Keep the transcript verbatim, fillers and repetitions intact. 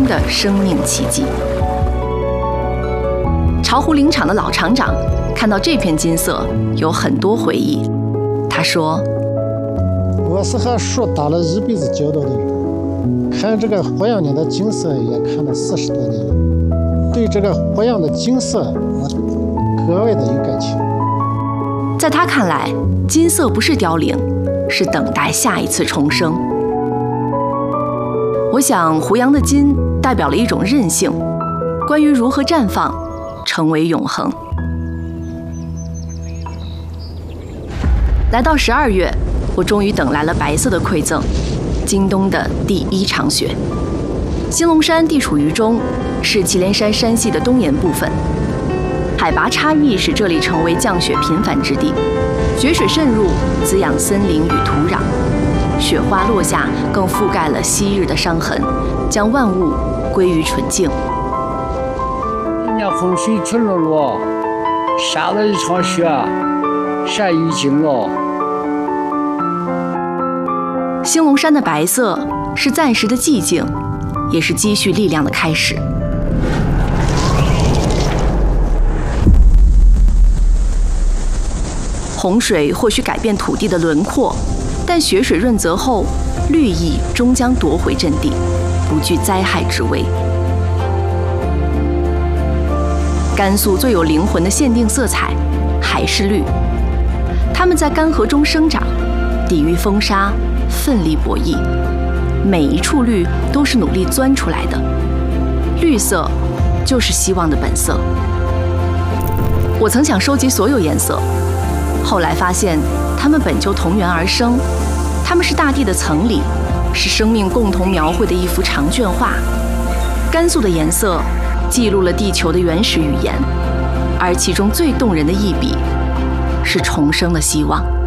的生命奇迹。巢湖林场的老厂长看到这片金色，有很多回忆。他说：“ 我是和树打了一辈子交道的人，看这个火样里的金色也看了四十多年了，对这个火样的金色，我格外的有感情。” 在他看来，金色不是凋零，是等待下一次重生。我想，湖阳的金代表了一种韧性，关于如何绽放，成为永恒。来到十二月，我终于等来了白色的馈赠——今冬的第一场雪。兴隆山地处于中，是祁连山山系的东沿部分，海拔差异使这里成为降雪频繁之地。雪水渗入，滋养森林与土壤，雪花落下，更覆盖了昔日的伤痕，将万物归于纯净。 今年洪水停了了，下了一场雪，晒已经了。 兴隆山的白色是暂时的寂静，也是积蓄力量的开始。洪水或许改变土地的轮廓，但雪水润泽后，绿意终将夺回阵地，不惧灾害之危。甘肃最有灵魂的限定色彩还是绿，它们在干涸中生长，抵御风沙，奋力博弈。每一处绿都是努力钻出来的，绿色就是希望的本色。我曾想收集所有颜色，后来发现它们本就同源而生，它们是大地的层理，是生命共同描绘的一幅长卷画。甘肃的颜色记录了地球的原始语言，而其中最动人的一笔是重生的希望。